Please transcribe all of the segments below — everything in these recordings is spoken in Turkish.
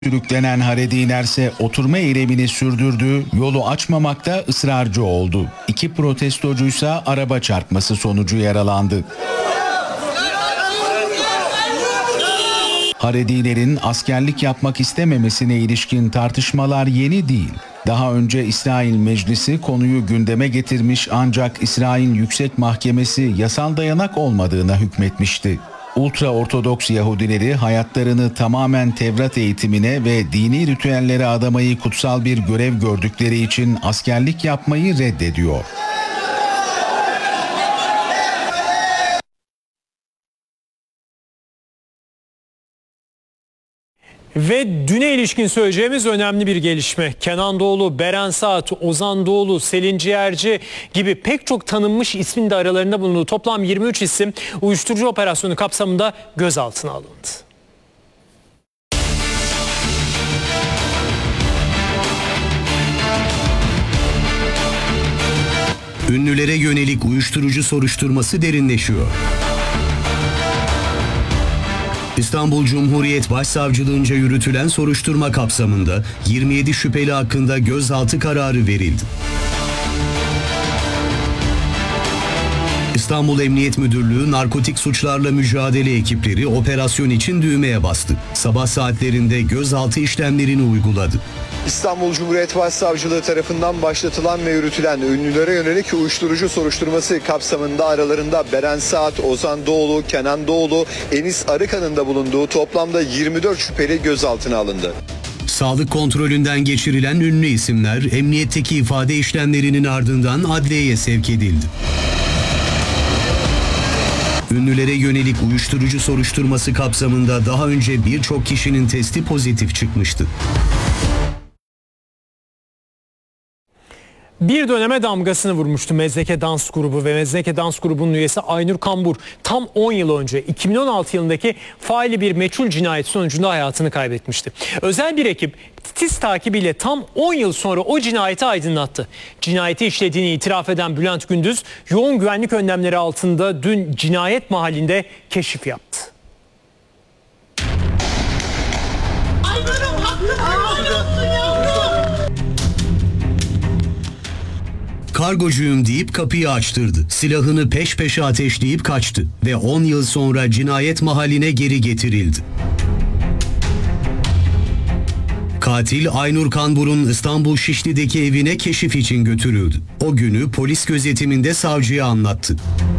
Sürüklenen Harediner ise oturma eylemini sürdürdü, yolu açmamakta ısrarcı oldu. İki protestocuysa araba çarpması sonucu yaralandı. Haredilerin askerlik yapmak istememesine ilişkin tartışmalar yeni değil. Daha önce İsrail Meclisi konuyu gündeme getirmiş ancak İsrail Yüksek Mahkemesi yasal dayanak olmadığına hükmetmişti. Ultra-Ortodoks Yahudileri hayatlarını tamamen Tevrat eğitimine ve dini ritüellere adamayı kutsal bir görev gördükleri için askerlik yapmayı reddediyor. Ve düne ilişkin söyleyeceğimiz önemli bir gelişme. Kenan Doğulu, Beren Saat, Ozan Doğulu, Selin Ciğerci gibi pek çok tanınmış ismin de aralarında bulunduğu toplam 23 isim uyuşturucu operasyonu kapsamında gözaltına alındı. Ünlülere yönelik uyuşturucu soruşturması derinleşiyor. İstanbul Cumhuriyet Başsavcılığınca yürütülen soruşturma kapsamında 27 şüpheli hakkında gözaltı kararı verildi. İstanbul Emniyet Müdürlüğü Narkotik Suçlarla Mücadele ekipleri operasyon için düğmeye bastı. Sabah saatlerinde gözaltı işlemlerini uyguladı. İstanbul Cumhuriyet Başsavcılığı tarafından başlatılan ve yürütülen ünlülere yönelik uyuşturucu soruşturması kapsamında aralarında Beren Saat, Ozan Doğulu, Kenan Doğulu, Enis Arıkan'ın da bulunduğu toplamda 24 şüpheli gözaltına alındı. Sağlık kontrolünden geçirilen ünlü isimler emniyetteki ifade işlemlerinin ardından adliyeye sevk edildi. Ünlülere yönelik uyuşturucu soruşturması kapsamında daha önce birçok kişinin testi pozitif çıkmıştı. Bir döneme damgasını vurmuştu Mezdeke Dans Grubu ve Mezdeke Dans Grubu'nun üyesi Aynur Kambur tam 10 yıl önce 2016 yılındaki faili bir meçhul cinayet sonucunda hayatını kaybetmişti. Özel bir ekip titiz takibiyle tam 10 yıl sonra o cinayeti aydınlattı. Cinayeti işlediğini itiraf eden Bülent Gündüz yoğun güvenlik önlemleri altında dün cinayet mahallinde keşif yaptı. Aynur'um hakkını alıyorsun yavrum. Kargocuyum deyip kapıyı açtırdı. Silahını peş peşe ateşleyip kaçtı ve 10 yıl sonra cinayet mahalline geri getirildi. Katil Aynur Kambur'un İstanbul Şişli'deki evine keşif için götürüldü. O günü polis gözetiminde savcıya anlattı.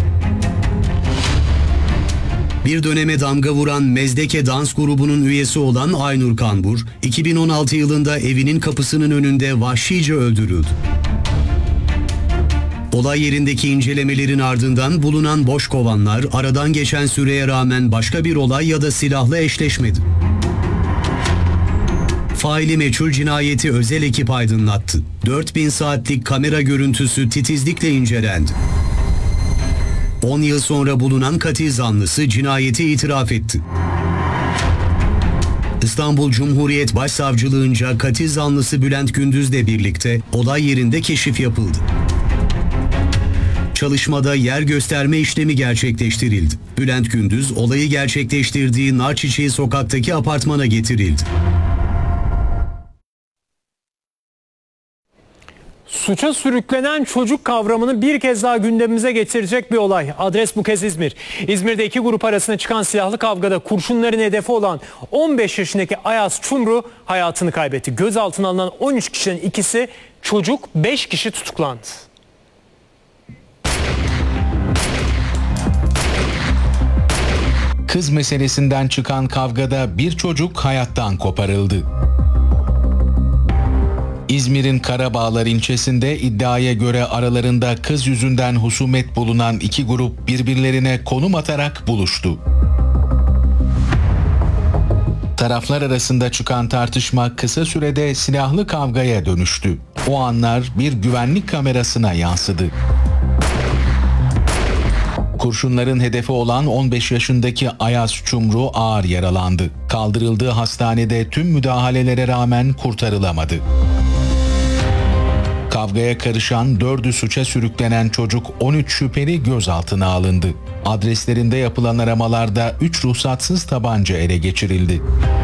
Bir döneme damga vuran Mezdeke Dans Grubu'nun üyesi olan Aynur Kambur, 2016 yılında evinin kapısının önünde vahşice öldürüldü. Olay yerindeki incelemelerin ardından bulunan boş kovanlar aradan geçen süreye rağmen başka bir olay ya da silahla eşleşmedi. Faili meçhul cinayeti özel ekip aydınlattı. 4000 saatlik kamera görüntüsü titizlikle incelendi. 10 yıl sonra bulunan katil zanlısı cinayeti itiraf etti. İstanbul Cumhuriyet Başsavcılığınca katil zanlısı Bülent Gündüz'le birlikte olay yerinde keşif yapıldı. Çalışmada yer gösterme işlemi gerçekleştirildi. Bülent Gündüz olayı gerçekleştirdiği Narçiçeği sokaktaki apartmana getirildi. Suça sürüklenen çocuk kavramını bir kez daha gündemimize getirecek bir olay. Adres bu kez İzmir. İzmir'de iki grup arasında çıkan silahlı kavgada kurşunların hedefi olan 15 yaşındaki Ayaz Çumru hayatını kaybetti. Gözaltına alınan 13 kişinin ikisi çocuk, 5 kişi tutuklandı. Kız meselesinden çıkan kavgada bir çocuk hayattan koparıldı. İzmir'in Karabağlar ilçesinde iddiaya göre aralarında kız yüzünden husumet bulunan iki grup birbirlerine konum atarak buluştu. Taraflar arasında çıkan tartışma kısa sürede silahlı kavgaya dönüştü. O anlar bir güvenlik kamerasına yansıdı. Kurşunların hedefi olan 15 yaşındaki Ayaz Çumru ağır yaralandı. Kaldırıldığı hastanede tüm müdahalelere rağmen kurtarılamadı. Kavgaya karışan 4'ü suça sürüklenen çocuk 13 şüpheli gözaltına alındı. Adreslerinde yapılan aramalarda 3 ruhsatsız tabanca ele geçirildi.